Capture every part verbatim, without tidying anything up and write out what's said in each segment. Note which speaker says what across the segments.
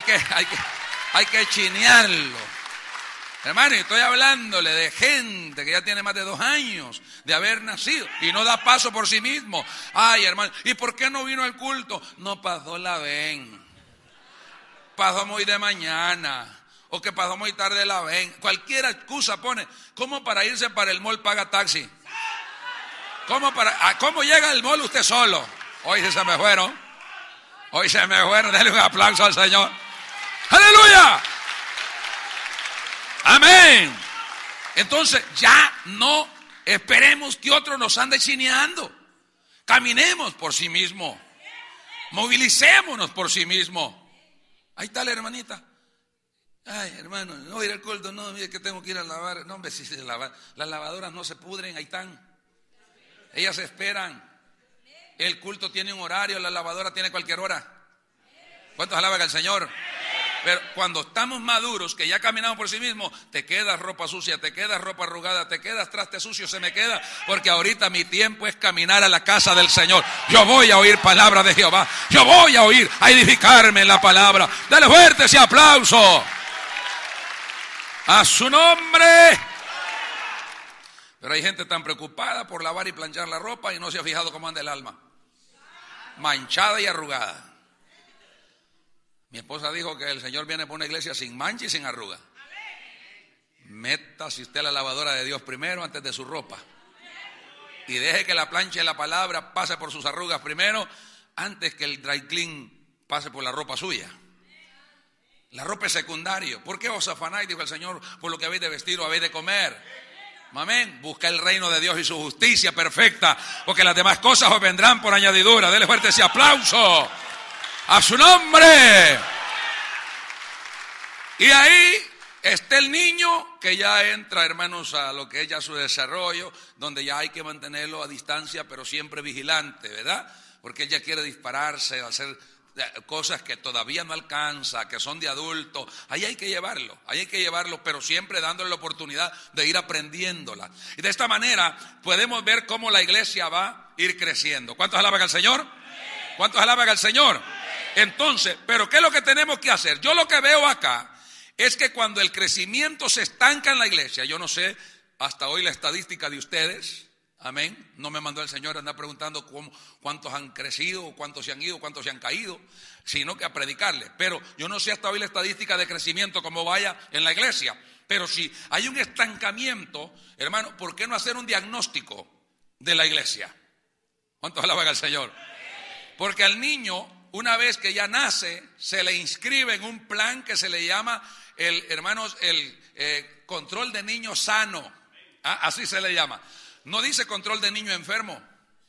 Speaker 1: que, hay que, hay que chinearlo. Hermano, y estoy hablándole de gente que ya tiene más de dos años de haber nacido y no da paso por sí mismo. Ay, hermano, ¿y por qué no vino al culto? No pasó la ven. Pasó muy de mañana. O que pasó muy tarde la ven. Cualquier excusa pone. ¿Cómo para irse para el mall paga taxi? ¿Cómo, para, ¿Cómo llega al mall usted solo? Hoy se me fueron. Hoy se me fueron. Denle un aplauso al Señor. ¡Aleluya! Amén. Entonces ya no esperemos que otro nos ande chineando. Caminemos por sí mismo. Movilicémonos por sí mismo. Ahí está la hermanita. Ay, hermano, no voy a ir al culto. No, mire que tengo que ir a lavar. No, hombre, si se lavar. Las lavadoras no se pudren, ahí están. Ellas esperan. El culto tiene un horario, la lavadora tiene cualquier hora. ¿Cuántos alaban al Señor? Pero cuando estamos maduros, que ya caminamos por sí mismos, te quedas ropa sucia, te quedas ropa arrugada, te quedas traste sucio, se me queda, porque ahorita mi tiempo es caminar a la casa del Señor. Yo voy a oír palabra de Jehová, yo voy a oír, a edificarme en la palabra. Dale fuerte ese aplauso a su nombre. Pero hay gente tan preocupada por lavar y planchar la ropa y no se ha fijado cómo anda el alma, manchada y arrugada. Mi esposa dijo que el Señor viene por una iglesia sin mancha y sin arruga. Métase usted a la lavadora de Dios primero antes de su ropa. Y deje que la plancha de la palabra pase por sus arrugas primero antes que el dry clean pase por la ropa suya. La ropa es secundario. ¿Por qué os afanáis, dijo el Señor, por lo que habéis de vestir o habéis de comer? Amén. Busca el reino de Dios y su justicia perfecta, porque las demás cosas os vendrán por añadidura. Dele fuerte ese aplauso a su nombre. Y ahí está el niño que ya entra, hermanos, a lo que es ya su desarrollo, donde ya hay que mantenerlo a distancia, pero siempre vigilante, ¿verdad? Porque ella quiere dispararse, hacer cosas que todavía no alcanza, que son de adulto. Ahí hay que llevarlo, ahí hay que llevarlo, pero siempre dándole la oportunidad de ir aprendiéndola. Y de esta manera podemos ver cómo la iglesia va a ir creciendo. ¿Cuántos alaban al Señor? ¿Cuántos alaban al Señor? Entonces, ¿pero qué es lo que tenemos que hacer? Yo lo que veo acá es que cuando el crecimiento se estanca en la iglesia, yo no sé hasta hoy la estadística de ustedes, amén, no me mandó el Señor a andar preguntando cómo, cuántos han crecido, cuántos se han ido, cuántos se han caído, sino que a predicarle. Pero yo no sé hasta hoy la estadística de crecimiento cómo vaya en la iglesia. Pero si hay un estancamiento, hermano, ¿por qué no hacer un diagnóstico de la iglesia? ¿Cuántos alaban al Señor? Porque al niño, una vez que ya nace, se le inscribe en un plan que se le llama, el hermanos, el eh, control de niño sano. ¿Ah? Así se le llama. No dice control de niño enfermo.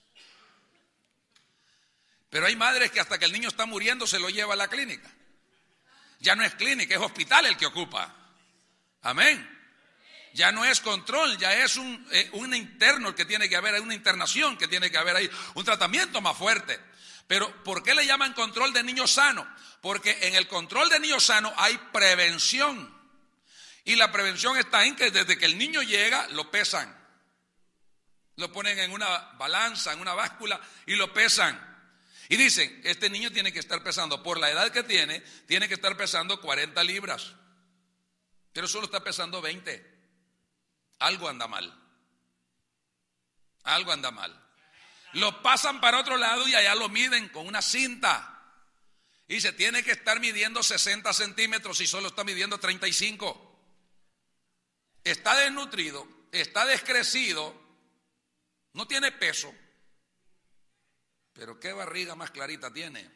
Speaker 1: Pero hay madres que hasta que el niño está muriendo se lo lleva a la clínica. Ya no es clínica, es hospital el que ocupa. Amén. Ya no es control, ya es un, eh, un interno que tiene que haber, hay una internación que tiene que haber ahí, un tratamiento más fuerte. Pero ¿por qué le llaman control de niño sano? Porque en el control de niño sano hay prevención. Y la prevención está en que desde que el niño llega lo pesan. Lo ponen en una balanza, en una báscula y lo pesan. Y dicen, este niño tiene que estar pesando, por la edad que tiene, tiene que estar pesando cuarenta libras. Pero solo está pesando veinte. Algo anda mal. Algo anda mal. Lo pasan para otro lado y allá lo miden con una cinta. Y se tiene que estar midiendo sesenta centímetros y solo está midiendo treinta y cinco. Está desnutrido, está descrecido, no tiene peso. Pero qué barriga más clarita tiene.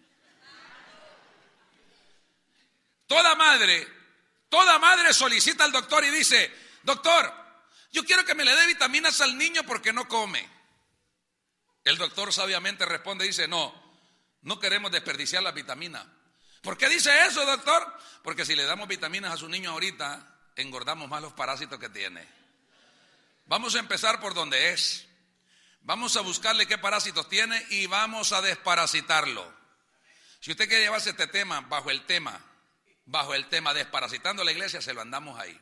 Speaker 1: Toda madre, toda madre solicita al doctor y dice, doctor, yo quiero que me le dé vitaminas al niño porque no come. El doctor sabiamente responde y dice, no, no queremos desperdiciar las vitaminas. ¿Por qué dice eso, doctor? Porque si le damos vitaminas a su niño ahorita, engordamos más los parásitos que tiene. Vamos a empezar por donde es. Vamos a buscarle qué parásitos tiene y vamos a desparasitarlo. Si usted quiere llevarse este tema bajo el tema, bajo el tema desparasitando la iglesia, se lo andamos ahí.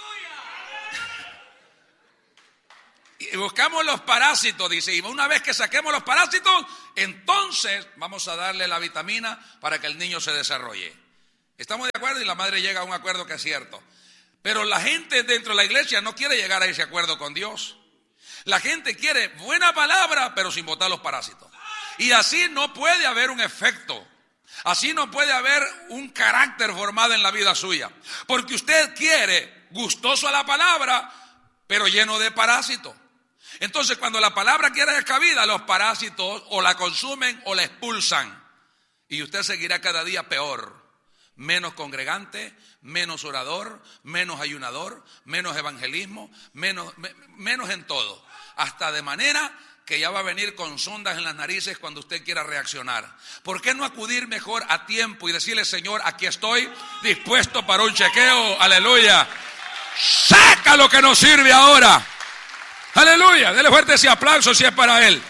Speaker 1: Y buscamos los parásitos, dice, y una vez que saquemos los parásitos, entonces vamos a darle la vitamina para que el niño se desarrolle. Estamos de acuerdo y la madre llega a un acuerdo que es cierto. Pero la gente dentro de la iglesia no quiere llegar a ese acuerdo con Dios. La gente quiere buena palabra, pero sin botar los parásitos. Y así no puede haber un efecto. Así no puede haber un carácter formado en la vida suya. Porque usted quiere gustoso a la palabra, pero lleno de parásitos. Entonces, cuando la palabra quiere descabida, los parásitos o la consumen o la expulsan. Y usted seguirá cada día peor. Menos congregante, menos orador, menos ayunador, menos evangelismo, menos, me, menos en todo. Hasta de manera que ya va a venir con sondas en las narices cuando usted quiera reaccionar. ¿Por qué no acudir mejor a tiempo y decirle, Señor, aquí estoy dispuesto para un chequeo? Aleluya. Saca lo que nos sirve ahora. Aleluya. Dele fuerte ese aplauso si es para Él.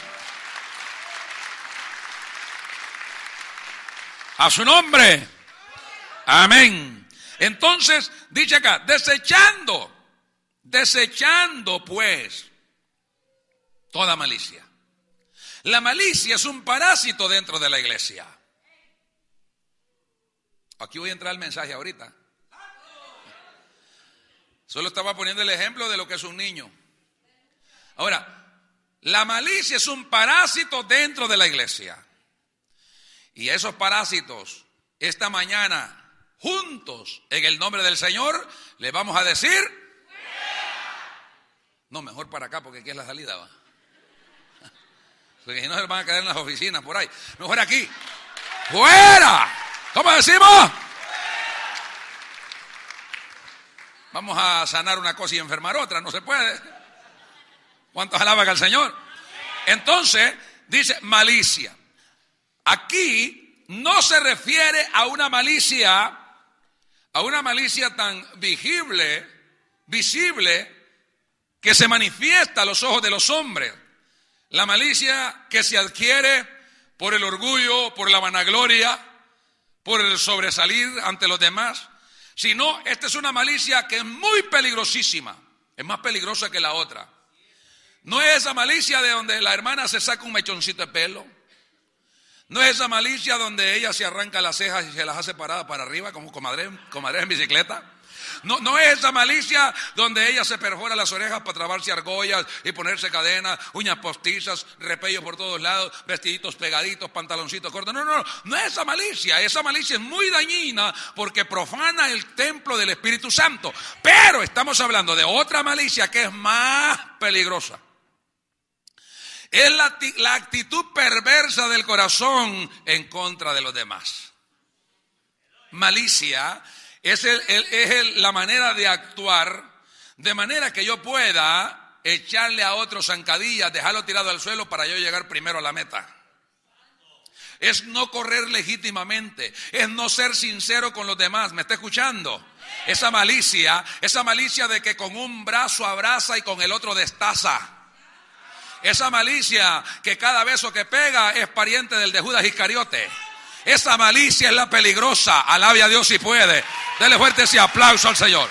Speaker 1: A su nombre. Amén. Entonces, dice acá, desechando, desechando pues toda malicia. La malicia es un parásito dentro de la iglesia. Aquí voy a entrar al mensaje ahorita. Solo estaba poniendo el ejemplo de lo que es un niño. Ahora, la malicia es un parásito dentro de la iglesia. Y esos parásitos, esta mañana, juntos, en el nombre del Señor, le vamos a decir, no, mejor para acá, porque aquí es la salida, va. Porque si no se van a quedar en las oficinas por ahí. Mejor aquí, fuera. ¿Cómo decimos? Vamos a sanar una cosa y enfermar otra, no se puede. ¿Cuántos alaban al Señor? Entonces, dice malicia. Aquí no se refiere a una malicia, a una malicia tan visible, visible, que se manifiesta a los ojos de los hombres. La malicia que se adquiere por el orgullo, por la vanagloria, por el sobresalir ante los demás. Sino, esta es una malicia que es muy peligrosísima, es más peligrosa que la otra. No es esa malicia de donde la hermana se saca un mechoncito de pelo. No es esa malicia donde ella se arranca las cejas y se las hace paradas para arriba como comadre, comadre en bicicleta. No, no es esa malicia donde ella se perfora las orejas para trabarse argollas y ponerse cadenas, uñas postizas, repellos por todos lados, vestiditos pegaditos, pantaloncitos cortos. No, no, no, no es esa malicia. Esa malicia es muy dañina porque profana el templo del Espíritu Santo. Pero estamos hablando de otra malicia que es más peligrosa. Es la, la actitud perversa del corazón en contra de los demás. Malicia es, el, el, es el, la manera de actuar de manera que yo pueda echarle a otro zancadillas, dejarlo tirado al suelo para yo llegar primero a la meta. Es no correr legítimamente, es no ser sincero con los demás. ¿Me está escuchando? Esa malicia, esa malicia de que con un brazo abraza y con el otro destaza. Esa malicia que cada beso que pega es pariente del de Judas Iscariote. Esa malicia es la peligrosa. Alabe a Dios si puede. Dele fuerte ese aplauso al Señor.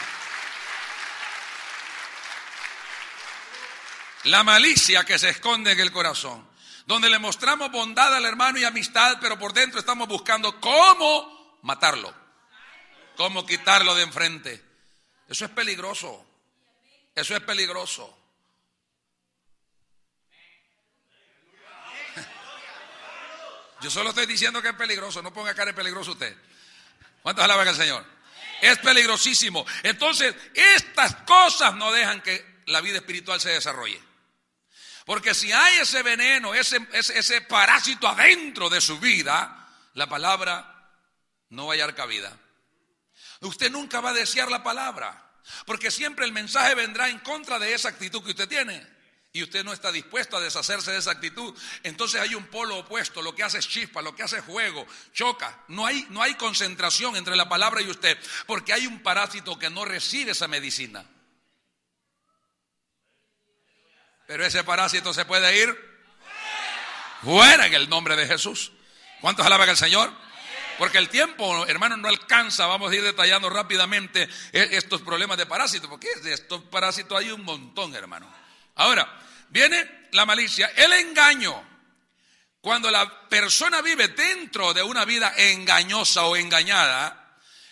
Speaker 1: La malicia que se esconde en el corazón, donde le mostramos bondad al hermano y amistad, pero por dentro estamos buscando cómo matarlo, cómo quitarlo de enfrente. Eso es peligroso. Eso es peligroso. Yo solo estoy diciendo que es peligroso, no ponga cara de peligroso usted. ¿Cuántos alaban al Señor? Es peligrosísimo. Entonces, estas cosas no dejan que la vida espiritual se desarrolle. Porque si hay ese veneno, ese, ese, ese parásito adentro de su vida, la palabra no va a hallar cabida. Usted nunca va a desear la palabra, porque siempre el mensaje vendrá en contra de esa actitud que usted tiene. Y usted no está dispuesto a deshacerse de esa actitud. Entonces hay un polo opuesto. Lo que hace es chispa, lo que hace es juego, choca. No hay, no hay concentración entre la palabra y usted, porque hay un parásito que no recibe esa medicina. Pero ese parásito se puede ir fuera en el nombre de Jesús. ¿Cuántos alaban al Señor? Porque el tiempo, hermano, no alcanza. Vamos a ir detallando rápidamente estos problemas de parásitos, porque de estos parásitos hay un montón, hermano. Ahora, viene la malicia, el engaño. Cuando la persona vive dentro de una vida engañosa o engañada,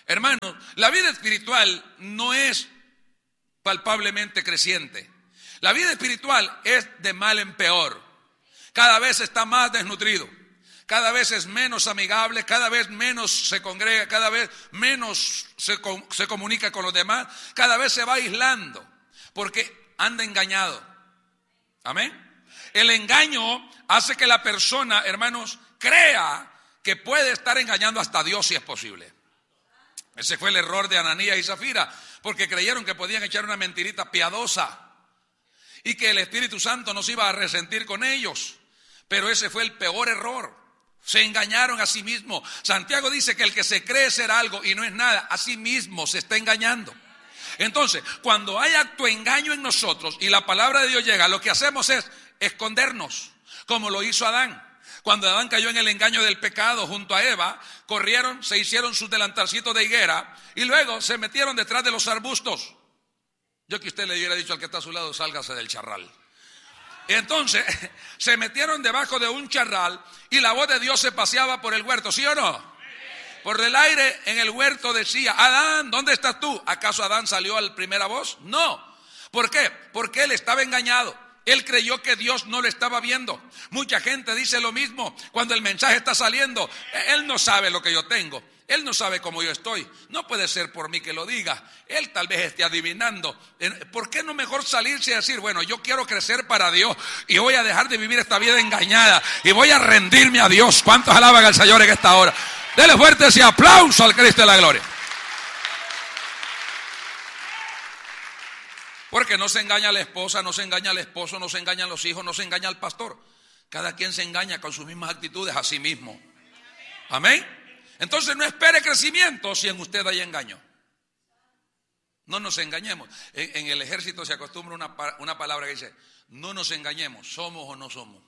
Speaker 1: Hermanos, la vida espiritual no es palpablemente creciente. La vida espiritual es de mal en peor. Cada vez está más desnutrido. Cada vez es menos amigable, cada vez menos se congrega, cada vez menos se, se comunica con los demás, cada vez se va aislando, porque anda engañado. Amén. El engaño hace que la persona, hermanos, crea que puede estar engañando hasta a Dios si es posible. Ese fue el error de Ananías y Zafira, porque creyeron que podían echar una mentirita piadosa y que el Espíritu Santo no se iba a resentir con ellos. Pero ese fue el peor error. Se engañaron a sí mismos. Santiago dice que el que se cree ser algo y no es nada, a sí mismo se está engañando. Entonces, cuando hay acto de engaño en nosotros y la palabra de Dios llega, lo que hacemos es escondernos, como lo hizo Adán. Cuando Adán cayó en el engaño del pecado junto a Eva, corrieron, se hicieron sus delantalcitos de higuera y luego se metieron detrás de los arbustos. Yo que usted le hubiera dicho al que está a su lado, sálgase del charral. Entonces, se metieron debajo de un charral y la voz de Dios se paseaba por el huerto, ¿sí o no? Por el aire en el huerto decía, Adán, ¿dónde estás tú? ¿Acaso Adán salió a la primera voz? No. ¿Por qué? Porque él estaba engañado. Él creyó que Dios no lo estaba viendo. Mucha gente dice lo mismo cuando el mensaje está saliendo. Él no sabe lo que yo tengo. Él no sabe cómo yo estoy. No puede ser por mí que lo diga. Él tal vez esté adivinando. ¿Por qué no mejor salirse y decir, bueno, yo quiero crecer para Dios y voy a dejar de vivir esta vida engañada y voy a rendirme a Dios? ¿Cuántos alaban al Señor en esta hora? Dele fuerte ese aplauso al Cristo de la gloria. Porque no se engaña a la esposa, no se engaña al esposo, no se engañan los hijos, no se engaña al pastor. Cada quien se engaña con sus mismas actitudes a sí mismo. Amén. Entonces no espere crecimiento si en usted hay engaño. No nos engañemos. En, en el ejército se acostumbra una, una palabra que dice, no nos engañemos, somos o no somos.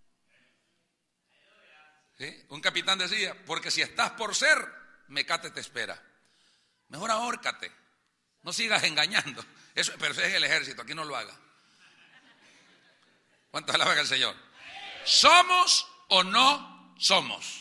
Speaker 1: ¿Sí? Un capitán decía, porque si estás por ser, mecate te espera. Mejor ahórcate, no sigas engañando. Eso, pero eso es el ejército, aquí no lo haga. ¿Cuántas alaban al Señor? ¿Somos o no somos?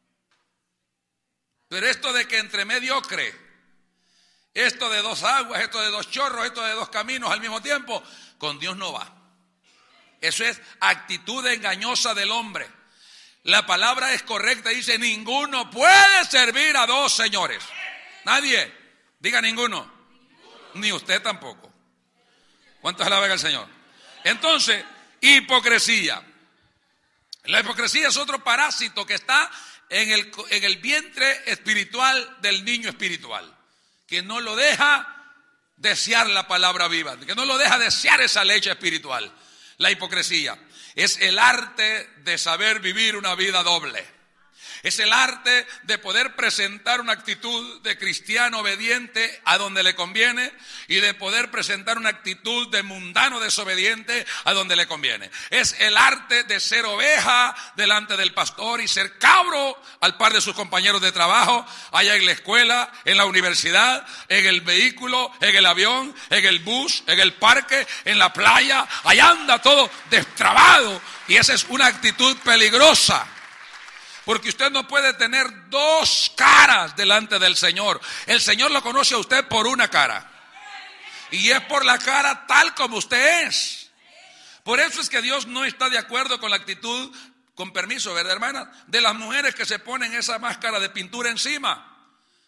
Speaker 1: Pero esto de que entre mediocre, esto de dos aguas, esto de dos chorros, esto de dos caminos al mismo tiempo, con Dios no va. Eso es actitud engañosa del hombre. La palabra es correcta, dice, ninguno puede servir a dos señores. Nadie, diga ninguno, ni usted tampoco. ¿Cuántos alaban al Señor? Entonces, hipocresía. La hipocresía es otro parásito que está en el, en el vientre espiritual del niño espiritual, que no lo deja desear la palabra viva, que no lo deja desear esa leche espiritual. La hipocresía es el arte de saber vivir una vida doble. Es el arte de poder presentar una actitud de cristiano obediente a donde le conviene y de poder presentar una actitud de mundano desobediente a donde le conviene. Es el arte de ser oveja delante del pastor y ser cabro al par de sus compañeros de trabajo, allá en la escuela, en la universidad, en el vehículo, en el avión, en el bus, en el parque, en la playa. Allá anda todo destrabado y esa es una actitud peligrosa. Porque usted no puede tener dos caras delante del Señor. El Señor lo conoce a usted por una cara. Y es por la cara tal como usted es. Por eso es que Dios no está de acuerdo con la actitud, con permiso, ¿verdad, hermana? De las mujeres que se ponen esa máscara de pintura encima.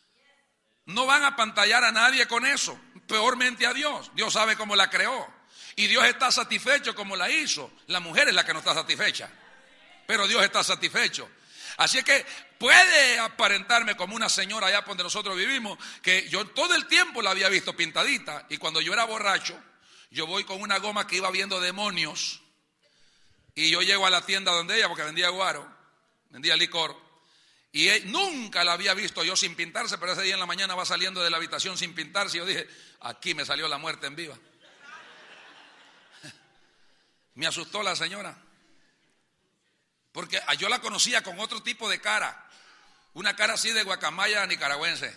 Speaker 1: No van a pantallar a nadie con eso. Peormente a Dios. Dios sabe cómo la creó. Y Dios está satisfecho como la hizo. La mujer es la que no está satisfecha. Pero Dios está satisfecho. Así es que puede aparentarme como una señora allá donde nosotros vivimos, que yo todo el tiempo la había visto pintadita, y cuando yo era borracho, yo voy con una goma que iba viendo demonios, y yo llego a la tienda donde ella, porque vendía guaro, vendía licor, y él, nunca la había visto yo sin pintarse, pero ese día en la mañana va saliendo de la habitación sin pintarse, y yo dije, aquí me salió la muerte en viva. Me asustó la señora. Porque yo la conocía con otro tipo de cara. Una cara así de guacamaya nicaragüense.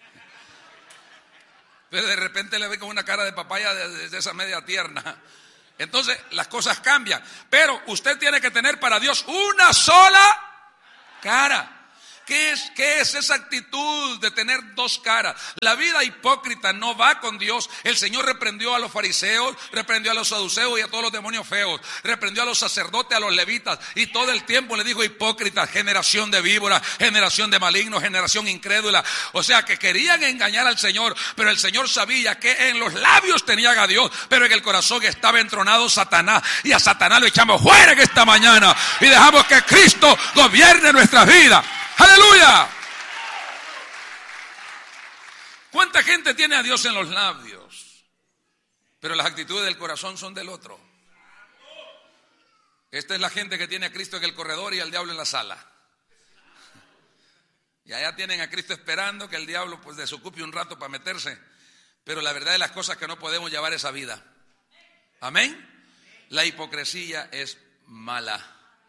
Speaker 1: Pero de repente le ve con una cara de papaya de, de, de esa media tierna. Entonces las cosas cambian. Pero usted tiene que tener para Dios una sola cara. ¿qué es, qué es esa actitud de tener dos caras? La vida hipócrita no va con Dios. El Señor reprendió a los fariseos, reprendió a los saduceos y a todos los demonios feos, reprendió a los sacerdotes, a los levitas, y todo el tiempo le dijo hipócritas, generación de víboras, generación de malignos, generación incrédula. O sea que querían engañar al Señor, pero el Señor sabía que en los labios tenían a Dios, pero en el corazón estaba entronado Satanás, y a Satanás lo echamos fuera en esta mañana y dejamos que Cristo gobierne nuestras vidas. ¡Aleluya! ¿Cuánta gente tiene a Dios en los labios, pero las actitudes del corazón son del otro? Esta es la gente que tiene a Cristo en el corredor y al diablo en la sala. Y allá tienen a Cristo esperando que el diablo pues desocupe un rato para meterse. Pero la verdad de las cosas es que no podemos llevar esa vida. Amén. La hipocresía es mala.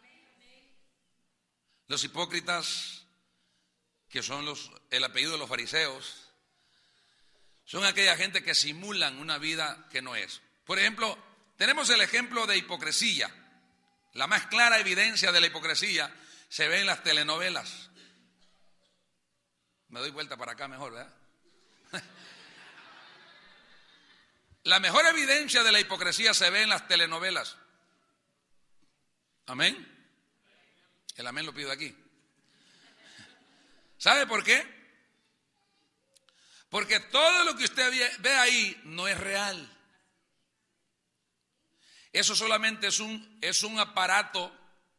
Speaker 1: Los hipócritas, que son los, el apellido de los fariseos, son aquella gente que simulan una vida que no es. Por ejemplo, tenemos el ejemplo de hipocresía. La más clara evidencia de la hipocresía se ve en las telenovelas. Me doy vuelta para acá mejor, ¿verdad? La mejor evidencia de la hipocresía se ve en las telenovelas. Amén. El amén lo pido aquí. ¿Sabe por qué? Porque todo lo que usted ve ahí no es real. Eso solamente es un, es un aparato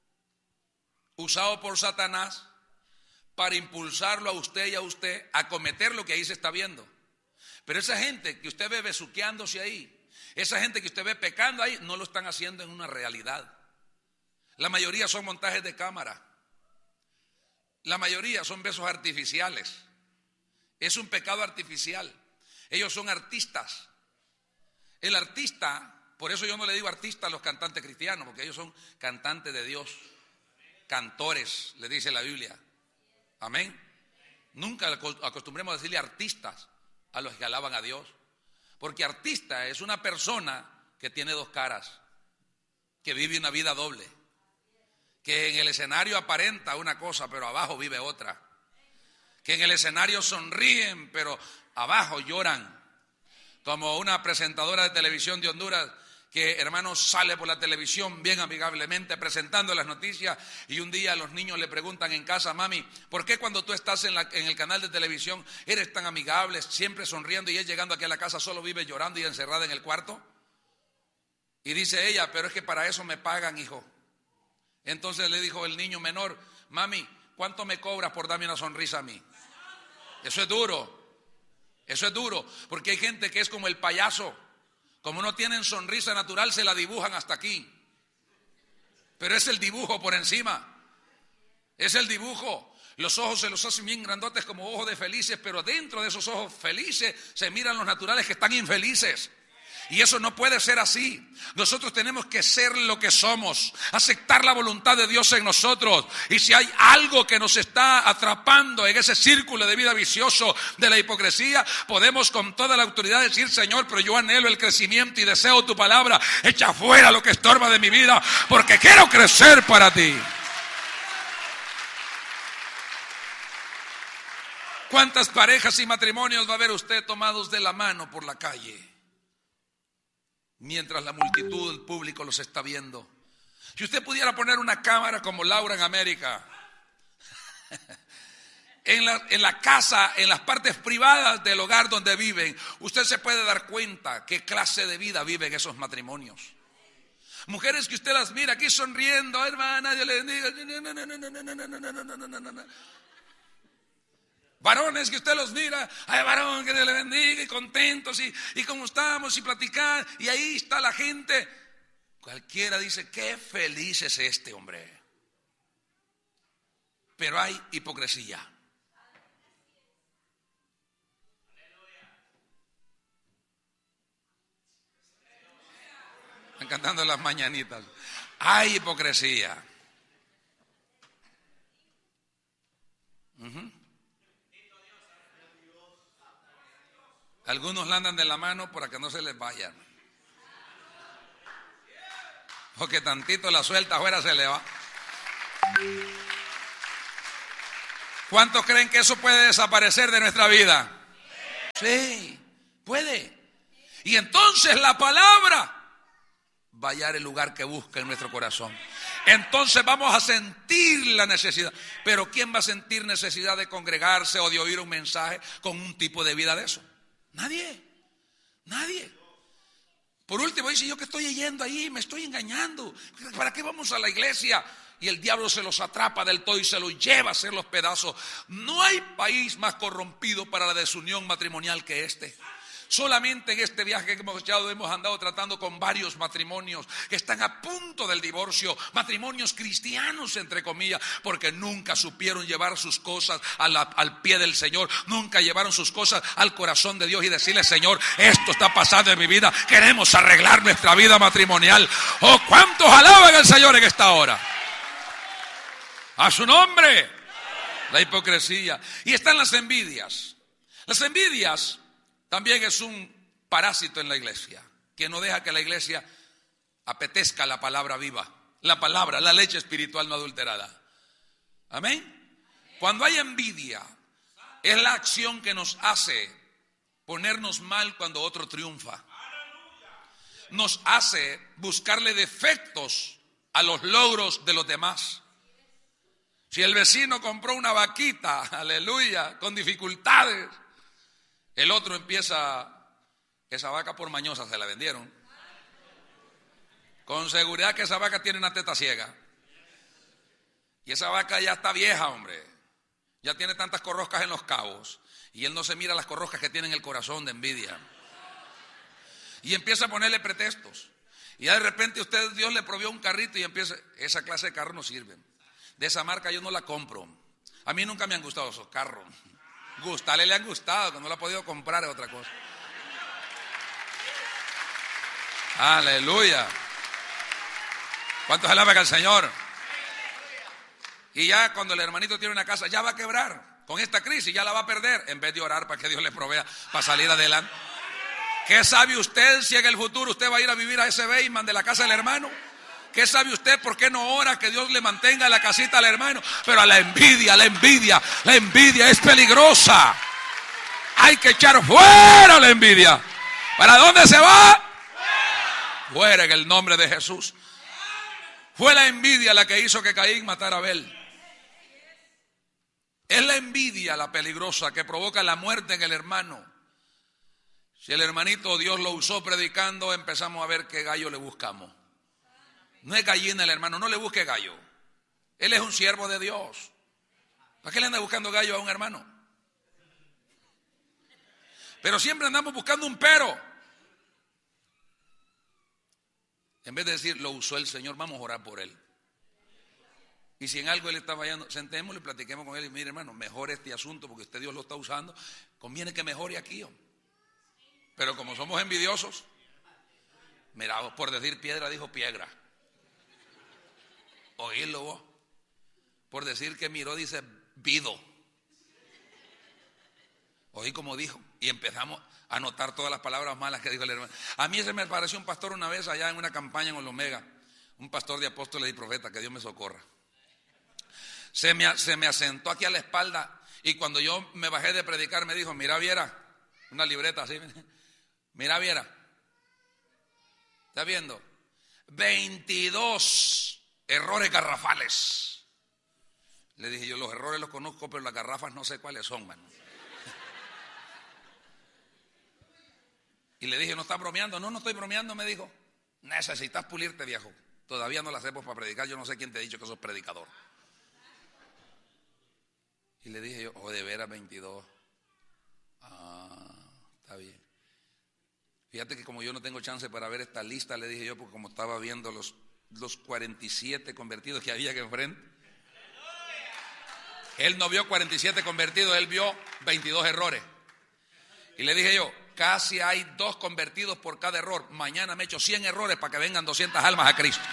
Speaker 1: usado por Satanás para impulsarlo a usted y a usted a cometer lo que ahí se está viendo. Pero esa gente que usted ve besuqueándose ahí, esa gente que usted ve pecando ahí, no lo están haciendo en una realidad. La mayoría son montajes de cámara. La mayoría son besos artificiales. Es un pecado artificial. Ellos son artistas. El artista, por eso yo no le digo artista a los cantantes cristianos, porque ellos son cantantes de Dios. Cantores, le dice la Biblia. Amén. Nunca acostumbremos a decirle artistas a los que alaban a Dios, porque artista es una persona que tiene dos caras, que vive una vida doble, que en el escenario aparenta una cosa pero abajo vive otra, que en el escenario sonríen pero abajo lloran, como una presentadora de televisión de Honduras que, hermanos, sale por la televisión bien amigablemente presentando las noticias, y un día los niños le preguntan en casa: mami, ¿por qué cuando tú estás en, la, en el canal de televisión eres tan amigable, siempre sonriendo, y él llegando aquí a la casa solo vive llorando y encerrada en el cuarto? Y dice ella: pero es que para eso me pagan, hijo. Entonces le dijo el niño menor: mami, ¿cuánto me cobras por darme una sonrisa a mí? Eso es duro, eso es duro, porque hay gente que es como el payaso. Como no tienen sonrisa natural, se la dibujan hasta aquí. Pero es el dibujo por encima. Es el dibujo. Los ojos se los hacen bien grandotes como ojos de felices, pero dentro de esos ojos felices se miran los naturales que están infelices. Y eso no puede ser así. Nosotros tenemos que ser lo que somos, aceptar la voluntad de Dios en nosotros. Y si hay algo que nos está atrapando en ese círculo de vida vicioso de la hipocresía, podemos con toda la autoridad decir: Señor, pero yo anhelo el crecimiento y deseo tu palabra. Echa fuera lo que estorba de mi vida, porque quiero crecer para ti. ¿Cuántas parejas y matrimonios va a ver usted tomados de la mano por la calle, mientras la multitud, el público los está viendo? Si usted pudiera poner una cámara como Laura en América, en la, en la casa, en las partes privadas del hogar donde viven, usted se puede dar cuenta qué clase de vida viven esos matrimonios. Mujeres que usted las mira aquí sonriendo: hermana, Dios le bendiga. Varones que usted los mira: ay, varón, que Dios le bendiga, y contentos, y, y cómo estamos, y platicar, y ahí está la gente. Cualquiera dice: qué feliz es este hombre. Pero hay hipocresía. Están cantando las mañanitas. Hay hipocresía. Uh-huh. Algunos la andan de la mano para que no se les vayan, porque tantito la suelta afuera se le va. ¿Cuántos creen que eso puede desaparecer de nuestra vida? Sí, puede. Y entonces la palabra va a hallar el lugar que busca en nuestro corazón. Entonces vamos a sentir la necesidad. Pero ¿quién va a sentir necesidad de congregarse o de oír un mensaje con un tipo de vida de eso? Nadie, nadie. Por último dice, yo que estoy yendo ahí, me estoy engañando. ¿Para qué vamos a la iglesia? Y el diablo se los atrapa del todo y se los lleva a hacer los pedazos. No hay país más corrompido para la desunión matrimonial que este. Solamente en este viaje que hemos echado hemos andado tratando con varios matrimonios que están a punto del divorcio, matrimonios cristianos entre comillas, porque nunca supieron llevar sus cosas a la, al pie del Señor, nunca llevaron sus cosas al corazón de Dios y decirle, Señor, esto está pasando en mi vida, queremos arreglar nuestra vida matrimonial. Oh, ¿cuántos alaban al Señor en esta hora? A su nombre. La hipocresía. Y están las envidias. Las envidias también es un parásito en la iglesia, que no deja que la iglesia apetezca la palabra viva, la palabra, la leche espiritual no adulterada. Amén. Cuando hay envidia, es la acción que nos hace ponernos mal cuando otro triunfa. Nos hace buscarle defectos a los logros de los demás. Si el vecino compró una vaquita, aleluya, con dificultades, el otro empieza, esa vaca por mañosa se la vendieron. Con seguridad que esa vaca tiene una teta ciega. Y esa vaca ya está vieja, hombre. Ya tiene tantas corroscas en los cabos. Y él no se mira las corroscas que tiene en el corazón de envidia. Y empieza a ponerle pretextos. Y ya de repente usted, Dios le provió un carrito y empieza, esa clase de carros no sirven. De esa marca yo no la compro. A mí nunca me han gustado esos carros. Gustarle le han gustado, que no lo ha podido comprar es otra cosa. Aleluya. ¿Cuántos alaban al Señor? Y ya cuando el hermanito tiene una casa, ya va a quebrar. Con esta crisis ya la va a perder. En vez de orar para que Dios le provea para salir adelante. ¿Qué sabe usted si en el futuro usted va a ir a vivir a ese Beyman de la casa del hermano? ¿Qué sabe usted por qué no ora que Dios le mantenga la casita al hermano? Pero a la envidia, la envidia, la envidia es peligrosa. Hay que echar fuera la envidia. ¿Para dónde se va? Fuera en el nombre de Jesús. Fue la envidia la que hizo que Caín matara a Abel. Es la envidia la peligrosa que provoca la muerte en el hermano. Si el hermanito Dios lo usó predicando, empezamos a ver qué gallo le buscamos. No es gallina el hermano, no le busque gallo. Él es un siervo de Dios. ¿Para qué le anda buscando gallo a un hermano? Pero siempre andamos buscando un pero. En vez de decir, lo usó el Señor, vamos a orar por él. Y si en algo él está fallando, sentémoslo y platiquemos con él. Y mire, hermano, mejore este asunto porque usted Dios lo está usando. Conviene que mejore aquí. Hombre. Pero como somos envidiosos, mira, por decir piedra dijo piedra. Oírlo vos. Por decir que miró dice vido. Oí como dijo. Y empezamos a anotar todas las palabras malas que dijo el hermano. A mí se me pareció un pastor una vez allá en una campaña en Olomega. Un pastor de apóstoles y profetas, que Dios me socorra. Se me, se me asentó aquí a la espalda. Y cuando yo me bajé de predicar me dijo, mira Viera. Una libreta así. Mira Viera. ¿Está viendo? veintidós errores garrafales. Le dije yo, los errores los conozco, pero las garrafas no sé cuáles son, mano. Y le dije, ¿no estás bromeando? No, no estoy bromeando, me dijo. Necesitas pulirte, viejo. Todavía no las hacemos para predicar, yo no sé quién te ha dicho que sos predicador. Y le dije yo, oh, de veras veintidós. Ah, está bien. Fíjate que como yo no tengo chance para ver esta lista, le dije yo, porque como estaba viendo los, los cuarenta y siete convertidos que había que enfrente. Él no vio cuarenta y siete convertidos, él vio veintidós errores. Y le dije yo, casi hay dos convertidos por cada error. Mañana me echo cien errores para que vengan doscientas almas a Cristo.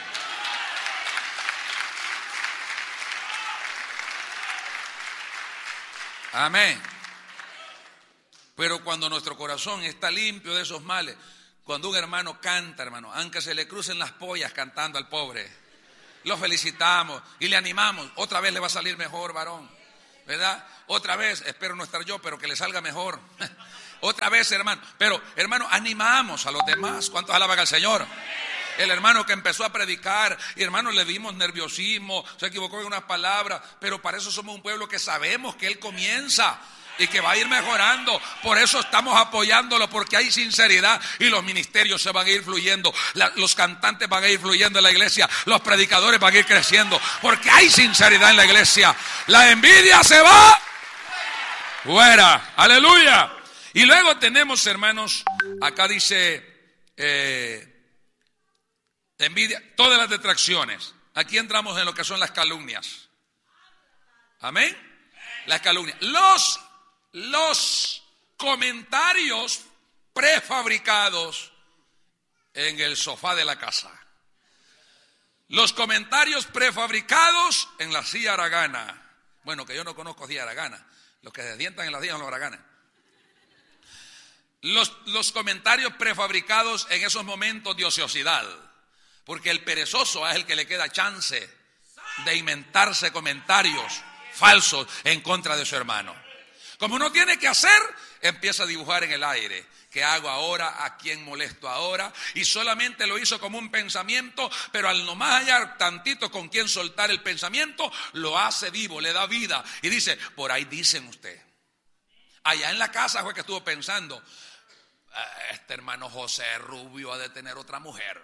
Speaker 1: Amén. Pero cuando nuestro corazón está limpio de esos males, cuando un hermano canta, hermano, aunque se le crucen las pollas cantando al pobre, lo felicitamos y le animamos, otra vez le va a salir mejor, varón. ¿verdad? Otra vez, espero no estar yo, pero que le salga mejor. Otra vez, hermano. Pero, hermano, animamos a los demás. ¿Cuántos alaban al Señor? El hermano que empezó a predicar, y hermano, le vimos nerviosismo, se equivocó en unas palabras, pero para eso somos un pueblo que sabemos que él comienza y que va a ir mejorando. Por eso estamos apoyándolo, porque hay sinceridad y los ministerios se van a ir fluyendo, la, los cantantes van a ir fluyendo en la iglesia, los predicadores van a ir creciendo, porque hay sinceridad en la iglesia. La envidia se va fuera, aleluya. Y luego tenemos, hermanos, acá dice eh, envidia, todas las detracciones. Aquí entramos en lo que son las calumnias. Amén. Las calumnias. Los, los comentarios prefabricados en el sofá de la casa. Los comentarios prefabricados en la silla haragana. Bueno, que yo no conozco silla haragana. Los que se sientan en la silla son los haraganas. Los, los comentarios prefabricados en esos momentos de ociosidad. Porque el perezoso es el que le queda chance de inventarse comentarios falsos en contra de su hermano. Como no tiene que hacer, empieza a dibujar en el aire. ¿Qué hago ahora? ¿A quién molesto ahora? Y solamente lo hizo como un pensamiento, pero al nomás hallar tantito con quien soltar el pensamiento, lo hace vivo, le da vida. Y dice, por ahí dicen usted. Allá en la casa fue que estuvo pensando, este hermano José Rubio ha de tener otra mujer.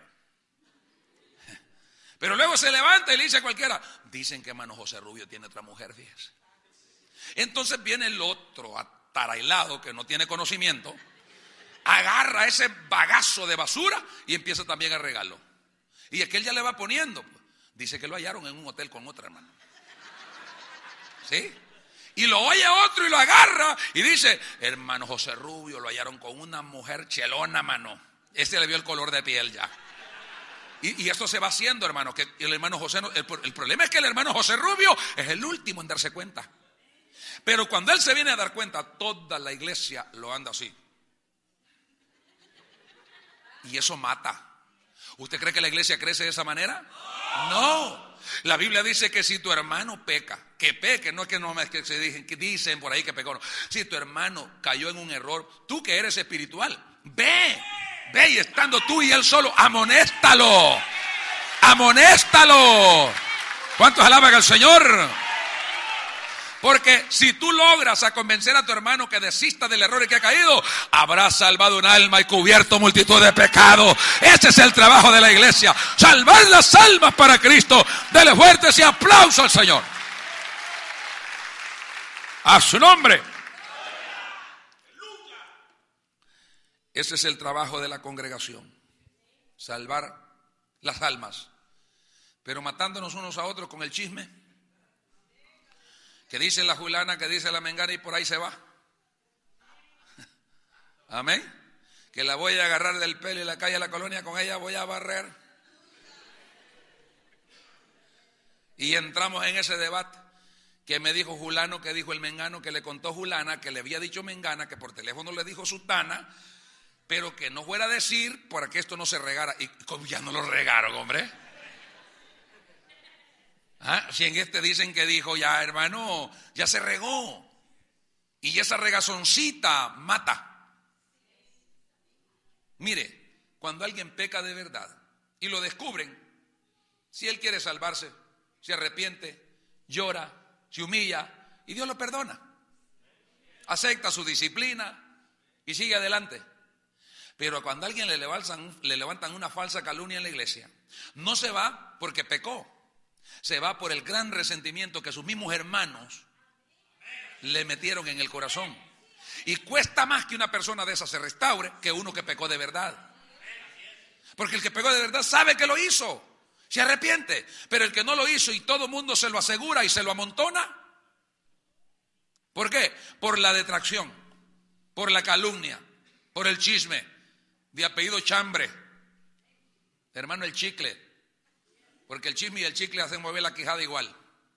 Speaker 1: Pero luego se levanta y le dice a cualquiera, dicen que hermano José Rubio tiene otra mujer, fíjese. Entonces viene el otro atarailado que no tiene conocimiento, agarra ese bagazo de basura y empieza también a regarlo. Y es que él ya le va poniendo. Dice que lo hallaron en un hotel con otra, hermano. ¿Sí? Y lo oye otro y lo agarra y dice, hermano José Rubio lo hallaron con una mujer chelona, mano. Este le vio el color de piel ya. Y, y esto se va haciendo, hermano, que el hermano José, no, el, el problema es que el hermano José Rubio es el último en darse cuenta. Pero cuando él se viene a dar cuenta, toda la iglesia lo anda así. Y eso mata. ¿Usted cree que la iglesia crece de esa manera? No. La Biblia dice que si tu hermano peca, que peque, no es que no es que se dicen, que dicen por ahí que pecó, no. Si tu hermano cayó en un error, tú que eres espiritual, ve. Ve y estando tú y él solo, amonéstalo, amonéstalo. ¿Cuántos alaban al Señor? Porque si tú logras a convencer a tu hermano que desista del error en que ha caído, habrás salvado un alma y cubierto multitud de pecados. Ese es el trabajo de la iglesia, salvar las almas para Cristo. Dele fuertes y aplauso al Señor. A su nombre. Ese es el trabajo de la congregación, salvar las almas, pero matándonos unos a otros con el chisme, que dice la fulana, que dice la mengana y por ahí se va. Amén. Que la voy a agarrar del pelo y la calle a la colonia, con ella voy a barrer. Y entramos en ese debate. Que me dijo fulano, que dijo el mengano, que le contó fulana, que le había dicho mengana, que por teléfono le dijo sutana. Pero que no fuera a decir para que esto no se regara. Y como ya no lo regaron, hombre. ¿Ah? Si en este dicen que dijo, ya hermano, ya se regó. Y esa regazoncita mata. Mire, cuando alguien peca de verdad y lo descubren, si él quiere salvarse, se arrepiente, llora, se humilla y Dios lo perdona. Acepta su disciplina y sigue adelante. Pero cuando a alguien le levantan, le levantan una falsa calumnia en la iglesia, no se va porque pecó, se va por el gran resentimiento que sus mismos hermanos le metieron en el corazón. Y cuesta más que una persona de esa se restaure que uno que pecó de verdad. Porque el que pecó de verdad sabe que lo hizo, se arrepiente. Pero el que no lo hizo y todo el mundo se lo asegura y se lo amontona. ¿Por qué? Por la detracción, por la calumnia, por el chisme. De apellido Chambre, hermano, el chicle, porque el chisme y el chicle hacen mover la quijada igual.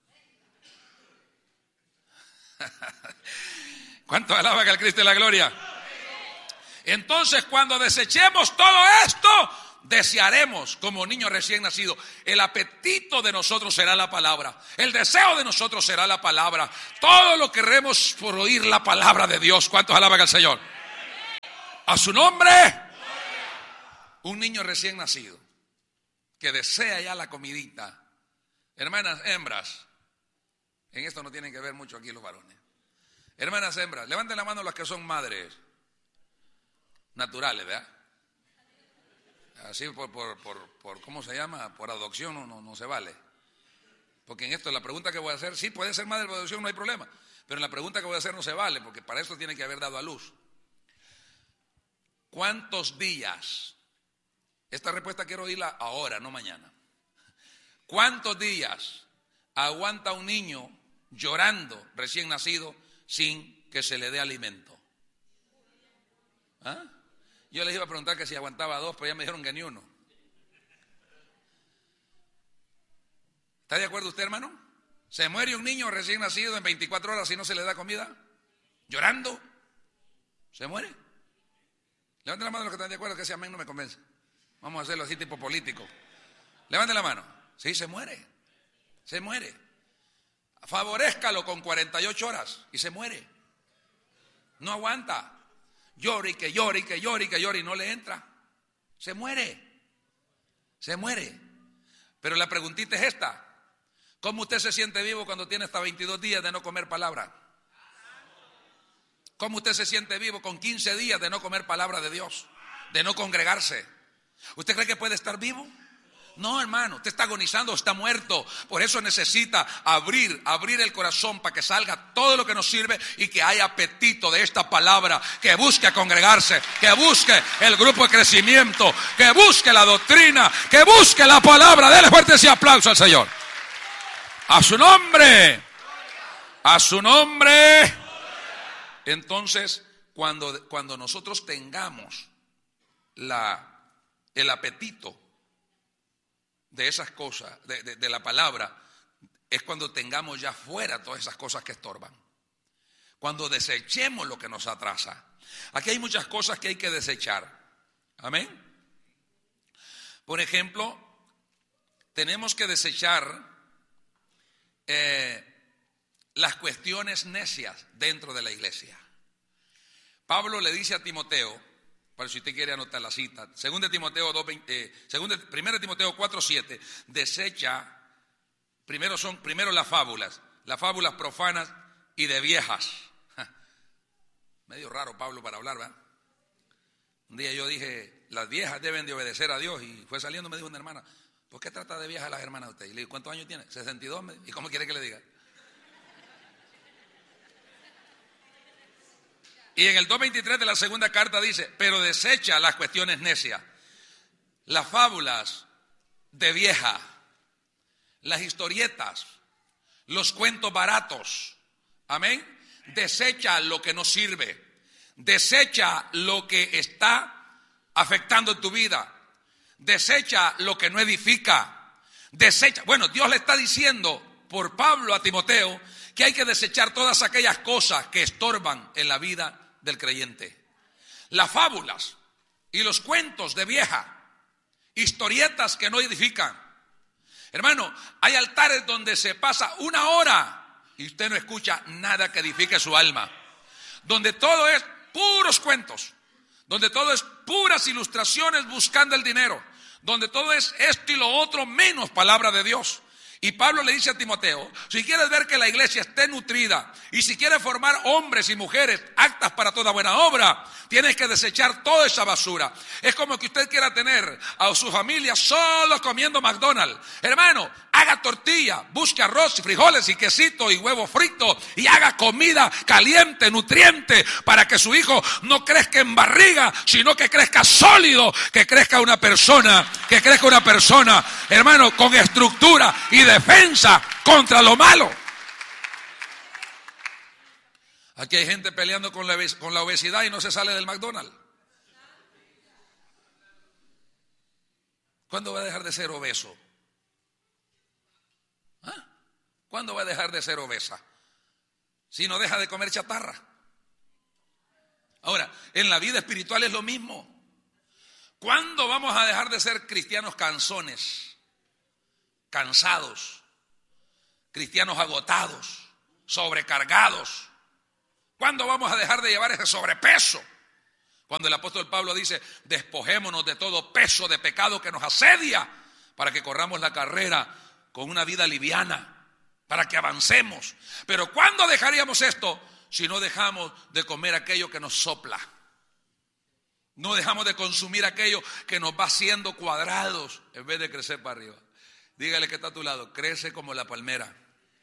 Speaker 1: ¿Cuánto alaban al Cristo de la gloria? Entonces, cuando desechemos todo esto, desearemos como niño recién nacido. El apetito de nosotros será la palabra. El deseo de nosotros será la palabra. Todo lo queremos por oír la palabra de Dios. ¿Cuántos alaban al Señor? A su nombre. Un niño recién nacido que desea ya la comidita. Hermanas hembras, en esto no tienen que ver mucho aquí los varones. Hermanas hembras, levanten la mano las que son madres naturales, ¿verdad? Así por, por, por, por ¿cómo se llama? Por adopción no, no, no se vale. Porque en esto la pregunta que voy a hacer, sí puede ser madre por adopción, no hay problema. Pero en la pregunta que voy a hacer no se vale, porque para esto tiene que haber dado a luz. ¿Cuántos días? Esta respuesta quiero oírla ahora, no mañana. ¿Cuántos días aguanta un niño llorando recién nacido sin que se le dé alimento? ¿Ah? Yo les iba a preguntar que si aguantaba dos, pero ya me dijeron que ni uno. ¿Está de acuerdo usted, hermano? ¿Se muere un niño recién nacido en veinticuatro horas si no se le da comida? ¿Llorando? ¿Se muere? Levanten la mano los que están de acuerdo, que ese amén no me convence. Vamos a hacerlo así tipo político. Levanten la mano. Sí, se muere. Se muere. Favorézcalo con cuarenta y ocho horas y se muere. No aguanta. Llore y que llore y que llore y que llore y no le entra. Se muere. Se muere. Pero la preguntita es esta. ¿Cómo usted se siente vivo cuando tiene hasta veintidós días de no comer palabra? ¿Cómo usted se siente vivo con quince días de no comer palabra de Dios? De no congregarse. ¿Usted cree que puede estar vivo? No, hermano, usted está agonizando, está muerto. Por eso necesita abrir, abrir el corazón para que salga todo lo que nos sirve y que haya apetito de esta palabra, que busque congregarse, que busque el grupo de crecimiento, que busque la doctrina, que busque la palabra. Dele fuerte ese aplauso al Señor. A su nombre, a su nombre. Entonces, cuando, cuando nosotros tengamos la, el apetito de esas cosas, de, de, de la palabra, es cuando tengamos ya fuera todas esas cosas que estorban. Cuando desechemos lo que nos atrasa. Aquí hay muchas cosas que hay que desechar. Amén. Por ejemplo, tenemos que desechar eh, las cuestiones necias dentro de la iglesia. Pablo le dice a Timoteo, para si usted quiere anotar la cita, segundo de Timoteo dos, eh, primero de Timoteo cuatro siete, desecha, primero son primero las fábulas, las fábulas profanas y de viejas. Ja, medio raro Pablo para hablar, ¿verdad? Un día yo dije, las viejas deben de obedecer a Dios, y fue saliendo me dijo una hermana, ¿por qué trata de viejas las hermanas de usted? Y le dije, ¿cuántos años tiene? sesenta y dos, ¿y cómo quiere que le diga? Y en el dos veintitrés de la segunda carta dice, pero desecha las cuestiones necias, las fábulas de vieja, las historietas, los cuentos baratos. Amén. Desecha lo que no sirve. Desecha lo que está afectando tu vida. Desecha lo que no edifica. Desecha. Bueno, Dios le está diciendo por Pablo a Timoteo que hay que desechar todas aquellas cosas que estorban en la vida del creyente. Las fábulas y los cuentos de vieja, historietas que no edifican. Hermano, hay altares donde se pasa una hora y usted no escucha nada que edifique su alma. Donde todo es puros cuentos, donde todo es puras ilustraciones buscando el dinero, donde todo es esto y lo otro menos palabra de Dios. Y Pablo le dice a Timoteo, si quieres ver que la iglesia esté nutrida y si quieres formar hombres y mujeres aptas para toda buena obra, tienes que desechar toda esa basura. Es como que usted quiera tener a su familia solo comiendo McDonald's. Hermano, haga tortilla, busque arroz y frijoles y quesito y huevo frito y haga comida caliente, nutriente, para que su hijo no crezca en barriga, sino que crezca sólido, que crezca una persona, que crezca una persona, hermano, con estructura y defensa contra lo malo. Aquí hay gente peleando con la, con la obesidad y no se sale del McDonald's. ¿Cuándo va a dejar de ser obeso? ¿Ah? ¿Cuándo va a dejar de ser obesa? Si no deja de comer chatarra. Ahora, en la vida espiritual es lo mismo. ¿Cuándo vamos a dejar de ser cristianos cansones, cansados, cristianos agotados, sobrecargados? ¿Cuándo vamos a dejar de llevar ese sobrepeso? Cuando el apóstol Pablo dice, despojémonos de todo peso de pecado que nos asedia, para que corramos la carrera con una vida liviana, para que avancemos. Pero ¿cuándo dejaríamos esto si no dejamos de comer aquello que nos sopla? No dejamos de consumir aquello que nos va haciendo cuadrados en vez de crecer para arriba. Dígale que está a tu lado, crece como la palmera.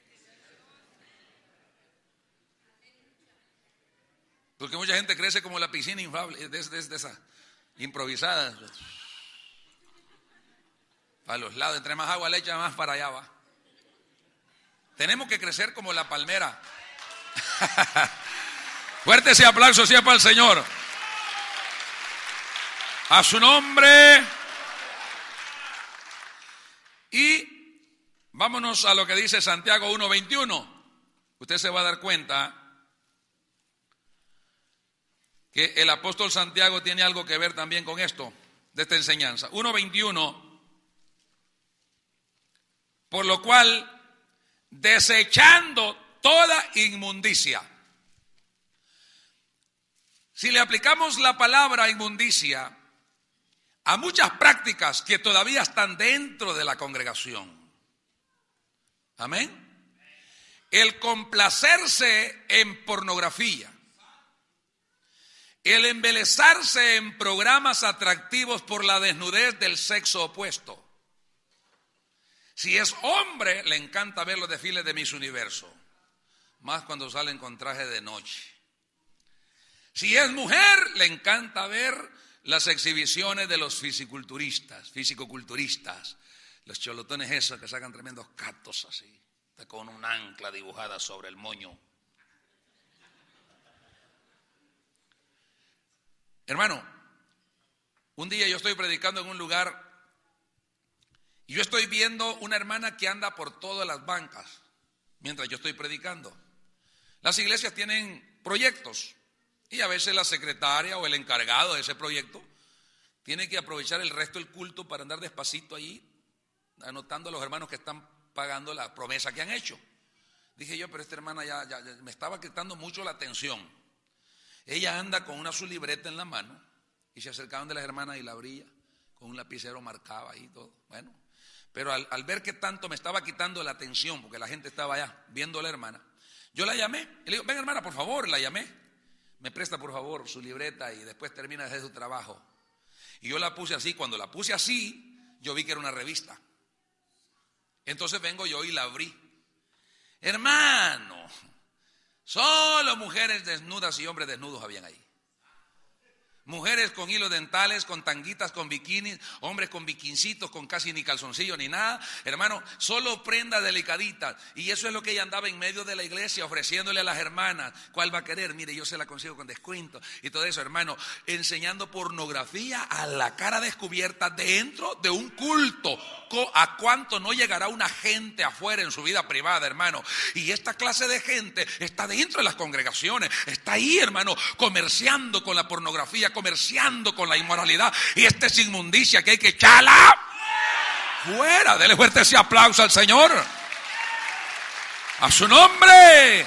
Speaker 1: Porque mucha gente crece como la piscina inflable, de, de, de esa improvisada. A los lados, entre más agua le echa, más para allá va. Tenemos que crecer como la palmera. Fuerte ese aplauso, sea para el Señor. A su nombre. Y vámonos a lo que dice Santiago uno veintiuno. Usted se va a dar cuenta que el apóstol Santiago tiene algo que ver también con esto, de esta enseñanza. uno veintiuno. Por lo cual, desechando toda inmundicia. Si le aplicamos la palabra inmundicia a muchas prácticas que todavía están dentro de la congregación. Amén. El complacerse en pornografía. El embelezarse en programas atractivos por la desnudez del sexo opuesto. Si es hombre, le encanta ver los desfiles de Miss Universo, más cuando salen con traje de noche. Si es mujer, le encanta ver las exhibiciones de los fisiculturistas, fisicoculturistas, los cholotones esos que sacan tremendos catos así, con un ancla dibujada sobre el moño. Hermano, un día yo estoy predicando en un lugar y yo estoy viendo una hermana que anda por todas las bancas mientras yo estoy predicando. Las iglesias tienen proyectos y a veces la secretaria o el encargado de ese proyecto tiene que aprovechar el resto del culto para andar despacito allí, anotando a los hermanos que están pagando la promesa que han hecho. Dije yo, pero esta hermana ya, ya, ya me estaba quitando mucho la atención. Ella anda con una su libreta en la mano y se acercaban de las hermanas y la abría, con un lapicero marcaba ahí todo. Bueno, pero al, al ver que tanto me estaba quitando la atención, porque la gente estaba allá viendo a la hermana, yo la llamé y le digo, ven hermana, por favor, la llamé, me presta por favor su libreta y después termina de hacer su trabajo. Y yo la puse así, cuando la puse así, yo vi que era una revista. Entonces vengo yo y la abrí. Hermano, solo mujeres desnudas y hombres desnudos habían ahí. Mujeres con hilos dentales, con tanguitas, con bikinis, hombres con bikincitos, con casi ni calzoncillo ni nada. Hermano, solo prendas delicaditas. Y eso es lo que ella andaba en medio de la iglesia ofreciéndole a las hermanas. ¿Cuál va a querer? Mire, yo se la consigo con descuento. Y todo eso, hermano, enseñando pornografía a la cara descubierta dentro de un culto. ¿A cuánto no llegará una gente afuera en su vida privada, hermano? Y esta clase de gente está dentro de las congregaciones. Está ahí, hermano, comerciando con la pornografía, comerciando con la inmoralidad, y esta es inmundicia que hay que echarla fuera. Dele fuerte ese aplauso al Señor. A su nombre.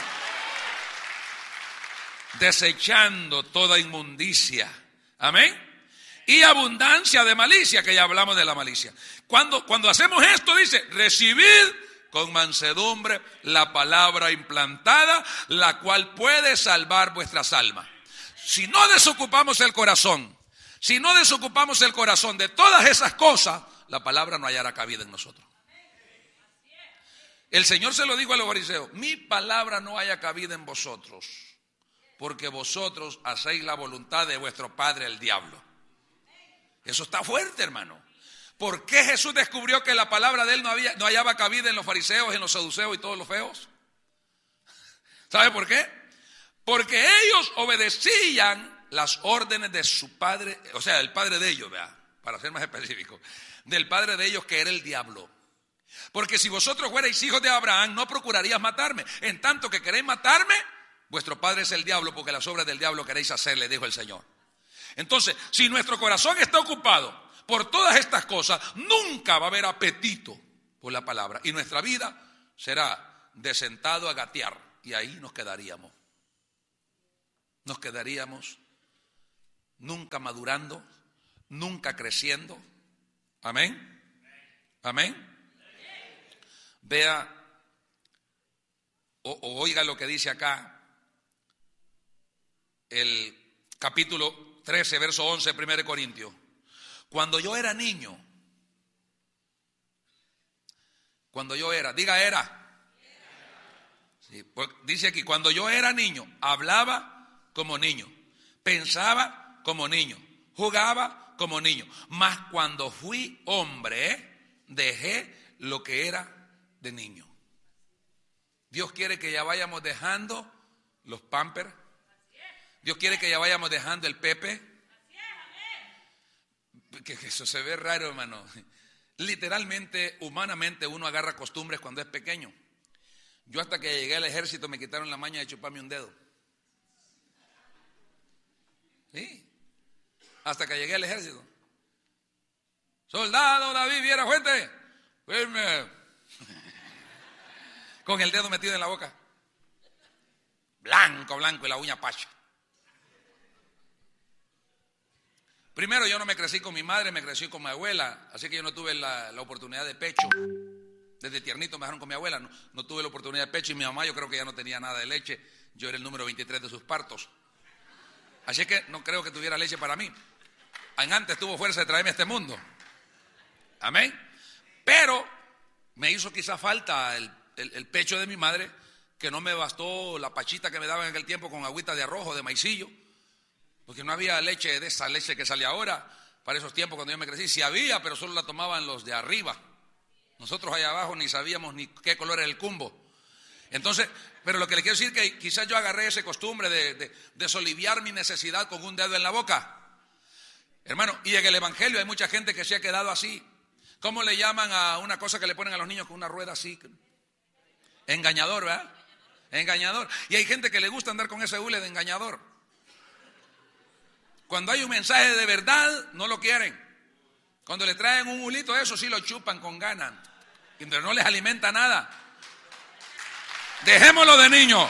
Speaker 1: Desechando toda inmundicia. Amén. Y abundancia de malicia, que ya hablamos de la malicia. Cuando, cuando hacemos esto, dice, recibid con mansedumbre la palabra implantada, la cual puede salvar vuestras almas. Si no desocupamos el corazón, si no desocupamos el corazón de todas esas cosas, la palabra no hallará cabida en nosotros. El Señor se lo dijo a los fariseos, mi palabra no haya cabida en vosotros, porque vosotros hacéis la voluntad de vuestro padre el diablo. Eso está fuerte, hermano. ¿Por qué Jesús descubrió que la palabra de él no, había, no hallaba cabida en los fariseos, en los saduceos y todos los feos? ¿Sabe por qué? Porque ellos obedecían las órdenes de su padre, o sea, el padre de ellos, ¿verdad? Para ser más específico, del padre de ellos que era el diablo. Porque si vosotros fuerais hijos de Abraham, no procurarías matarme. En tanto que queréis matarme, vuestro padre es el diablo, porque las obras del diablo queréis hacer, le dijo el Señor. Entonces, si nuestro corazón está ocupado por todas estas cosas, nunca va a haber apetito por la palabra. Y nuestra vida será de sentado a gatear. Y ahí nos quedaríamos. Nos quedaríamos nunca madurando, nunca creciendo. Amén. Amén. Vea o, o oiga lo que dice acá el capítulo trece, verso once, primero de Corintios. Cuando yo era niño, cuando yo era, diga era. Sí, pues dice aquí, cuando yo era niño, hablaba como niño, pensaba como niño, jugaba como niño. Mas cuando fui hombre, dejé lo que era de niño. Dios quiere que ya vayamos dejando los pampers. Dios quiere que ya vayamos dejando el pepe. Que eso se ve raro, hermano. Literalmente, humanamente, uno agarra costumbres cuando es pequeño. Yo hasta que llegué al ejército me quitaron la maña de chuparme un dedo. Sí. Hasta que llegué al ejército. Soldado David Viera Fuente, firme. Con el dedo metido en la boca. Blanco, blanco y la uña pacha. Primero, yo no me crecí con mi madre, me crecí con mi abuela, así que yo no tuve la, la oportunidad de pecho. Desde tiernito me dejaron con mi abuela, no, no tuve la oportunidad de pecho, y mi mamá yo creo que ya no tenía nada de leche. Yo era el número veintitrés de sus partos. Así que no creo que tuviera leche para mí. Antes tuvo fuerza de traerme a este mundo. Amén. Pero me hizo quizá falta el, el, el pecho de mi madre, que no me bastó la pachita que me daban en aquel tiempo con agüita de arroz o de maicillo. Porque no había leche de esa leche que sale ahora. Para esos tiempos cuando yo me crecí, sí había, pero solo la tomaban los de arriba. Nosotros allá abajo ni sabíamos ni qué color era el cumbo. Entonces, pero lo que le quiero decir es que quizás yo agarré esa costumbre de, de, de soliviar mi necesidad con un dedo en la boca. Hermano, y en el evangelio hay mucha gente que se ha quedado así. ¿Cómo le llaman a una cosa que le ponen a los niños con una rueda así? Engañador, ¿verdad? Engañador. Y hay gente que le gusta andar con ese hule de engañador. Cuando hay un mensaje de verdad, no lo quieren. Cuando le traen un hulito, eso sí lo chupan con ganas. Pero no les alimenta nada. Dejémoslo de niño.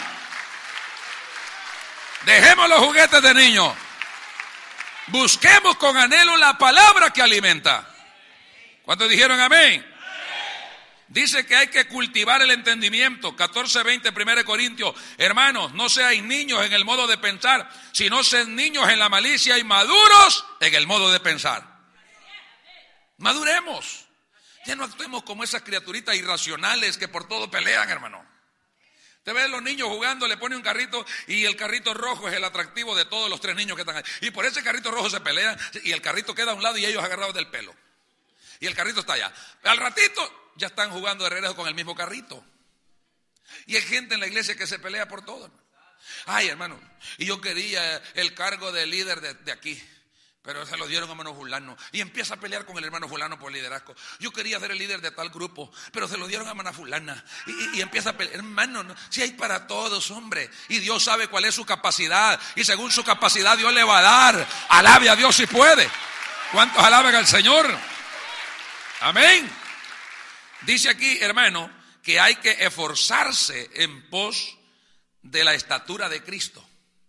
Speaker 1: Dejemos los juguetes de niño. Busquemos con anhelo la palabra que alimenta. ¿Cuántos dijeron amén? Dice que hay que cultivar el entendimiento. catorce veinte, primero de Corintios. Hermanos, no seáis niños en el modo de pensar, sino sed niños en la malicia y maduros en el modo de pensar. Maduremos. Ya no actuemos como esas criaturitas irracionales que por todo pelean, hermano. Te ves los niños jugando, le pone un carrito y el carrito rojo es el atractivo de todos los tres niños que están ahí. Y por ese carrito rojo se pelean y el carrito queda a un lado y ellos agarrados del pelo. Y el carrito está allá. Al ratito ya están jugando de regreso con el mismo carrito. Y hay gente en la iglesia que se pelea por todo, hermano. Ay, hermano, y yo quería el cargo de líder de, de aquí, pero se lo dieron a hermano fulano. Y empieza a pelear con el hermano fulano por liderazgo. Yo quería ser el líder de tal grupo, pero se lo dieron a hermana fulana. Y, y, y empieza a pelear. Hermano, no, si hay para todos, hombre. Y Dios sabe cuál es su capacidad. Y según su capacidad Dios le va a dar. Alabe a Dios si puede. ¿Cuántos alaban al Señor? Amén. Dice aquí, hermano, que hay que esforzarse en pos de la estatura de Cristo.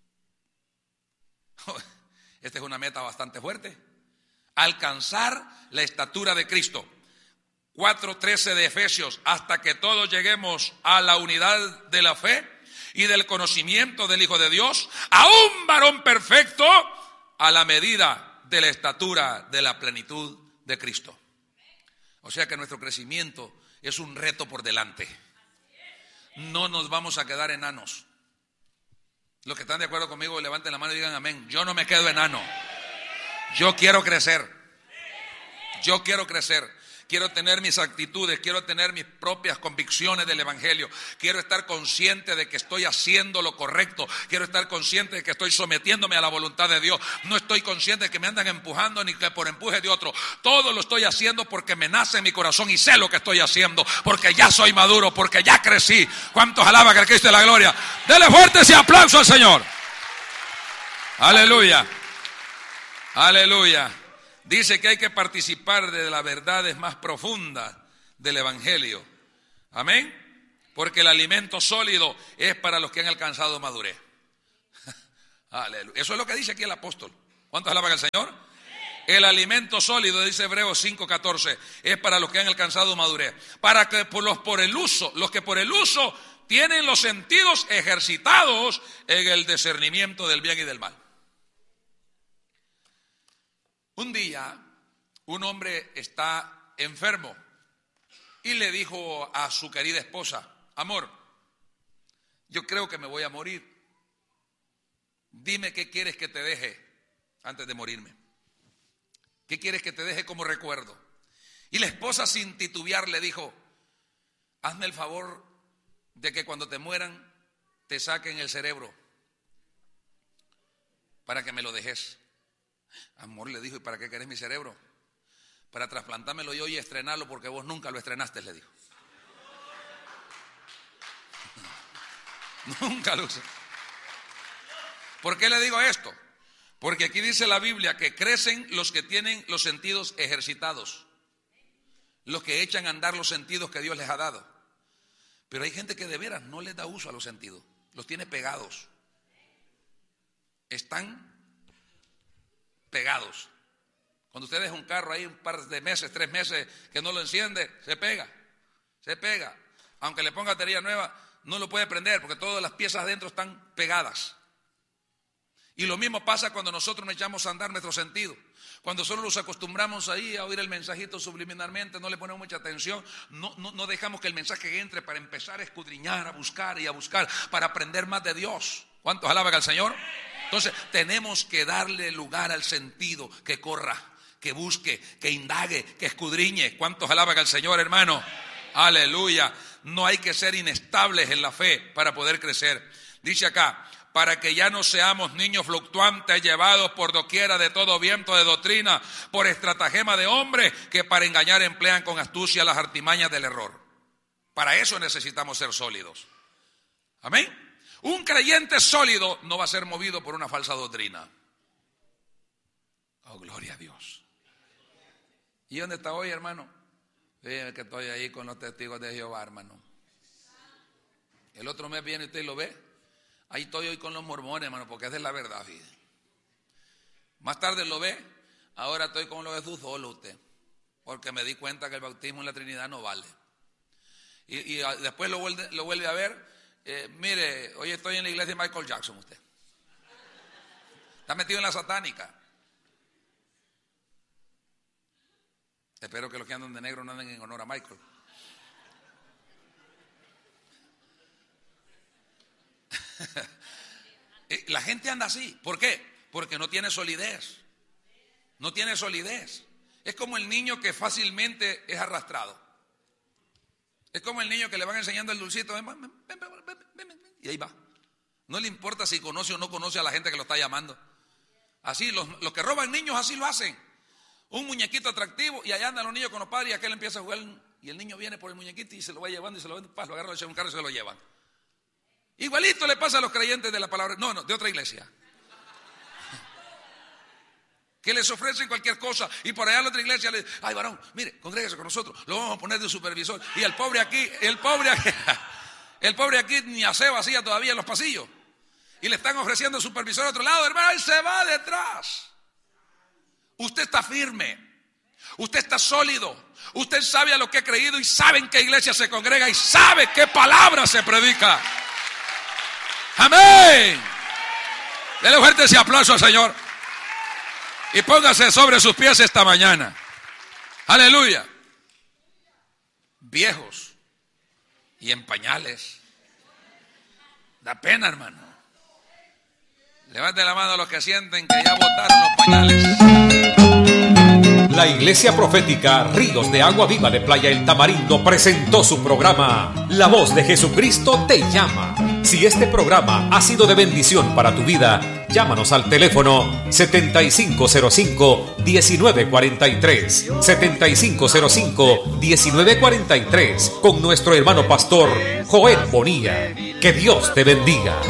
Speaker 1: Esta es una meta bastante fuerte. Alcanzar la estatura de Cristo. cuatro trece de Efesios. Hasta que todos lleguemos a la unidad de la fe y del conocimiento del Hijo de Dios, a un varón perfecto, a la medida de la estatura de la plenitud de Cristo. O sea que nuestro crecimiento es un reto por delante. No nos vamos a quedar enanos. Los que están de acuerdo conmigo, levanten la mano y digan amén. Yo no me quedo enano. Yo quiero crecer. Yo quiero crecer. Quiero tener mis actitudes, quiero tener mis propias convicciones del evangelio. Quiero estar consciente de que estoy haciendo lo correcto. Quiero estar consciente de que estoy sometiéndome a la voluntad de Dios. No estoy consciente de que me andan empujando ni que por empuje de otro. Todo lo estoy haciendo porque me nace en mi corazón y sé lo que estoy haciendo. Porque ya soy maduro, porque ya crecí. ¿Cuántos alaban al Cristo de la gloria? Dele fuerte ese aplauso al Señor. Aleluya. Aleluya. Dice que hay que participar de las verdades más profundas del Evangelio. Amén. Porque el alimento sólido es para los que han alcanzado madurez. Aleluya. Eso es lo que dice aquí el apóstol. ¿Cuántos alaban al Señor? El alimento sólido, dice Hebreos cinco catorce, es para los que han alcanzado madurez. Para que por los por el uso, los que por el uso tienen los sentidos ejercitados en el discernimiento del bien y del mal. Un día, un hombre está enfermo y le dijo a su querida esposa: amor, yo creo que me voy a morir. Dime qué quieres que te deje antes de morirme. ¿Qué quieres que te deje como recuerdo? Y la esposa, sin titubear, le dijo: hazme el favor de que cuando te mueran te saquen el cerebro para que me lo dejes. Amor, le dijo, ¿y para qué querés mi cerebro? Para trasplantármelo yo y estrenarlo, porque vos nunca lo estrenaste, le dijo. Nunca lo usé. ¿Por qué le digo esto? Porque aquí dice la Biblia que crecen los que tienen los sentidos ejercitados, los que echan a andar los sentidos que Dios les ha dado. Pero hay gente que de veras no les da uso a los sentidos, los tiene pegados. Están pegados. Cuando usted deja un carro ahí un par de meses, tres meses que no lo enciende, se pega, se pega. Aunque le ponga batería nueva, no lo puede prender porque todas las piezas adentro están pegadas. Y lo mismo pasa cuando nosotros nos echamos a andar nuestro sentido. Cuando solo nos acostumbramos ahí a oír el mensajito subliminalmente, no le ponemos mucha atención, no, no, no dejamos que el mensaje entre para empezar a escudriñar, a buscar y a buscar, para aprender más de Dios. ¿Cuántos alaban al Señor? Entonces tenemos que darle lugar al sentido, que corra, que busque, que indague, que escudriñe. ¿Cuántos alaban al Señor, hermano? Aleluya. No hay que ser inestables en la fe para poder crecer. Dice acá: para que ya no seamos niños fluctuantes, llevados por doquiera de todo viento de doctrina, por estratagema de hombres que para engañar emplean con astucia las artimañas del error. Para eso necesitamos ser sólidos. Amén. Un creyente sólido no va a ser movido por una falsa doctrina. Oh, gloria a Dios. ¿Y dónde está hoy, hermano? Fíjate que estoy ahí con los testigos de Jehová, hermano. El otro mes viene, usted lo ve. Ahí estoy hoy con los mormones, hermano, porque esa es la verdad, fíjate. Más tarde lo ve, ahora estoy con los de su solo usted, porque me di cuenta que el bautismo en la Trinidad no vale. Y, y después lo vuelve, lo vuelve a ver, eh, mire, hoy estoy en la iglesia de Michael Jackson usted. Está metido en la satánica. Espero que los que andan de negro no anden en honor a Michael. La gente anda así. ¿Por qué? Porque no tiene solidez. No tiene solidez. Es como el niño que fácilmente es arrastrado. Es como el niño que le van enseñando el dulcito. Ven, ven, ven, ven, ven, ven, y ahí va. No le importa si conoce o no conoce a la gente que lo está llamando. Así, los, los que roban niños así lo hacen. Un muñequito atractivo y allá andan los niños con los padres y aquel empieza a jugar. Y el niño viene por el muñequito y se lo va llevando y se lo vende, lo agarra, lo echa en un carro y se lo llevan. Igualito le pasa a los creyentes de la palabra, no, no, de otra iglesia. Que les ofrecen cualquier cosa y por allá en la otra iglesia le dicen: ay, varón, mire, congrégese con nosotros, lo vamos a poner de supervisor. Y el pobre aquí, el pobre aquí, el pobre aquí ni aseo hacía todavía en los pasillos. Y le están ofreciendo supervisor a otro lado, hermano, y se va detrás. Usted está firme, usted está sólido, usted sabe a lo que ha creído y sabe en qué iglesia se congrega y sabe qué palabra se predica. Amén. Dele fuerte ese aplauso al Señor. Y póngase sobre sus pies esta mañana. Aleluya. Viejos y en pañales. Da pena, hermano. Levante la mano a los que sienten que ya botaron los pañales.
Speaker 2: La Iglesia Profética Ríos de Agua Viva de Playa El Tamarindo presentó su programa La Voz de Jesucristo te llama. Si este programa ha sido de bendición para tu vida, llámanos al teléfono setenta y cinco cero cinco, diecinueve cuarenta y tres, setenta y cinco cero cinco, diecinueve cuarenta y tres, con nuestro hermano pastor Joel Bonilla. Que Dios te bendiga.